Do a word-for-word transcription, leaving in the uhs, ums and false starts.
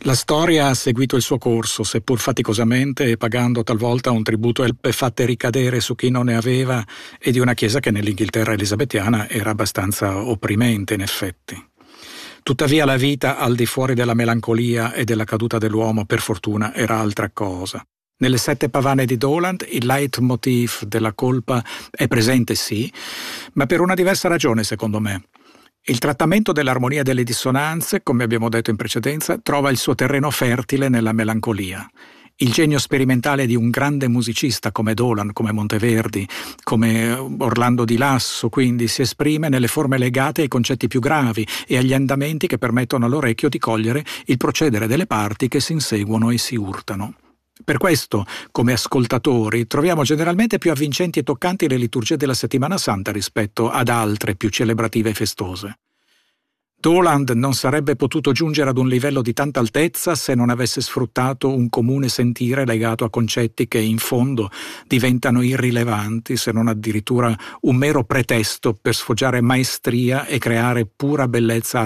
La storia ha seguito il suo corso, seppur faticosamente e pagando talvolta un tributo per fatte ricadere su chi non ne aveva, e di una chiesa che nell'Inghilterra elisabettiana era abbastanza opprimente in effetti. Tuttavia la vita al di fuori della melancolia e della caduta dell'uomo, per fortuna, era altra cosa. Nelle Sette pavane di Doland il leitmotiv della colpa è presente sì, ma per una diversa ragione secondo me. Il trattamento dell'armonia e delle dissonanze, come abbiamo detto in precedenza, trova il suo terreno fertile nella melancolia. Il genio sperimentale di un grande musicista come Doland, come Monteverdi, come Orlando di Lasso, quindi, si esprime nelle forme legate ai concetti più gravi e agli andamenti che permettono all'orecchio di cogliere il procedere delle parti che si inseguono e si urtano. Per questo, come ascoltatori, troviamo generalmente più avvincenti e toccanti le liturgie della Settimana Santa rispetto ad altre più celebrative e festose. Doland non sarebbe potuto giungere ad un livello di tanta altezza se non avesse sfruttato un comune sentire legato a concetti che in fondo diventano irrilevanti, se non addirittura un mero pretesto per sfoggiare maestria e creare pura bellezza